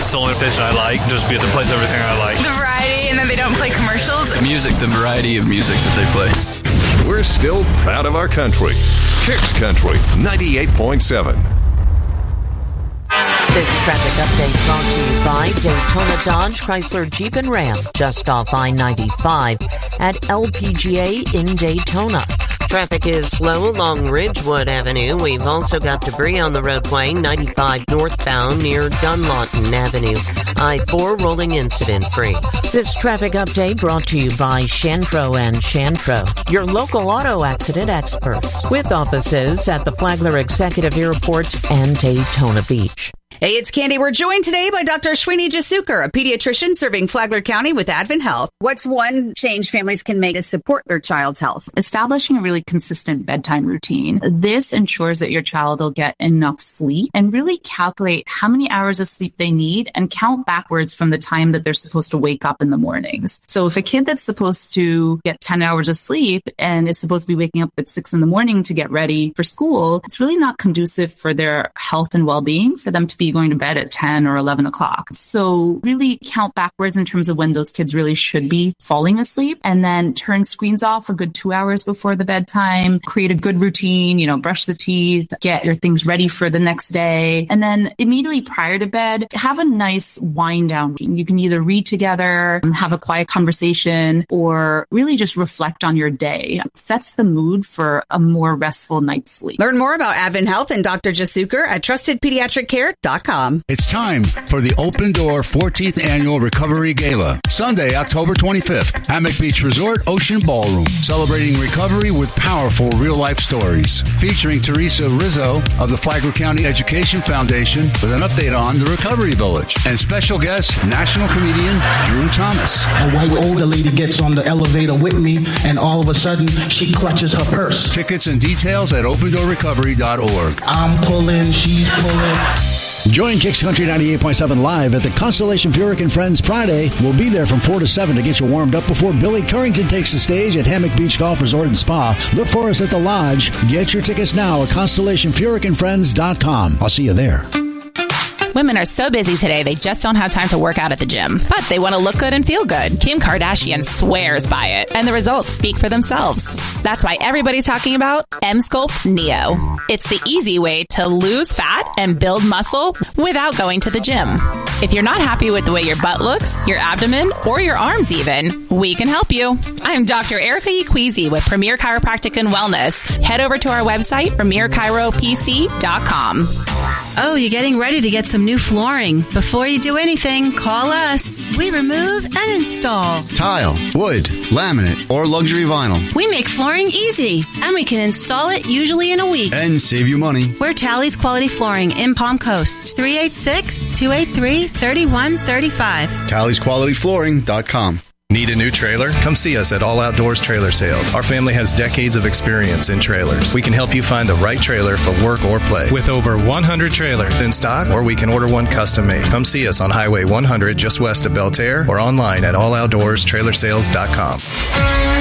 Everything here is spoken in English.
It's the only station I like, just because it plays everything I like. The variety, and then they don't play commercials. Music, the variety of music that they play. We're still proud of our country. Kicks Country 98.7. This traffic update brought to you by Daytona Dodge Chrysler Jeep and Ram, just off I-95 at LPGA in Daytona. Traffic is slow along Ridgewood Avenue. We've also got debris on the roadway 95 northbound near Dunlawton Avenue. I-4 rolling incident-free. This traffic update brought to you by Shantro & Shantro, your local auto accident experts, with offices at the Flagler Executive Airport and Daytona Beach. Hey, it's Candy. We're joined today by Dr. Ashwini Jasukar, a pediatrician serving Flagler County with Advent Health. What's one change families can make to support their child's health? Establishing a really consistent bedtime routine. This ensures that your child will get enough sleep, and really calculate how many hours of sleep they need and count backwards from the time that they're supposed to wake up in the mornings. So if a kid that's supposed to get 10 hours of sleep and is supposed to be waking up at 6 in the morning to get ready for school, it's really not conducive for their health and well-being for them to be going to bed at 10 or 11 o'clock. So really count backwards in terms of when those kids really should be falling asleep, and then turn screens off a good 2 hours before the bedtime, create a good routine, brush the teeth, get your things ready for the next day. And then immediately prior to bed, have a nice wind down. You can either read together, have a quiet conversation, or really just reflect on your day. It sets the mood for a more restful night's sleep. Learn more about Advent Health and Dr. Jasukar at trustedpediatriccare.com. It's time for the Open Door 14th Annual Recovery Gala, Sunday, October 25th, Hammock Beach Resort Ocean Ballroom, celebrating recovery with powerful real-life stories. Featuring Teresa Rizzo of the Flagler County Education Foundation with an update on the Recovery Village. And special guest, national comedian Drew Thomas. A white older lady gets on the elevator with me, and all of a sudden, she clutches her purse. Tickets and details at opendoorrecovery.org. I'm pulling, she's pulling. Join Kicks Country 98.7 live at the Constellation Furyk and Friends Friday. We'll be there from 4 to 7 to get you warmed up before Billy Currington takes the stage at Hammock Beach Golf Resort and Spa. Look for us at the Lodge. Get your tickets now at ConstellationFurykandFriends.com. I'll see you there. Women are so busy today, they just don't have time to work out at the gym. But they want to look good and feel good. Kim Kardashian swears by it, and the results speak for themselves. That's why everybody's talking about Emsculpt Neo. It's the easy way to lose fat and build muscle without going to the gym. If you're not happy with the way your butt looks, your abdomen, or your arms even, we can help you. I'm Dr. Erica Equeezy with Premier Chiropractic and Wellness. Head over to our website, premierchiropc.com. Oh, you're getting ready to get some new flooring. Before you do anything, call us. We remove and install tile, wood, laminate, or luxury vinyl. We make flooring easy, and we can install it usually in a week. And save you money. We're Tally's Quality Flooring in Palm Coast. 386-283-3135. TallysQualityFlooring.com. Need a new trailer? Come see us at All Outdoors Trailer Sales. Our family has decades of experience in trailers. We can help you find the right trailer for work or play. With over 100 trailers in stock, or we can order one custom made. Come see us on Highway 100 just west of Belterre, or online at alloutdoorstrailersales.com.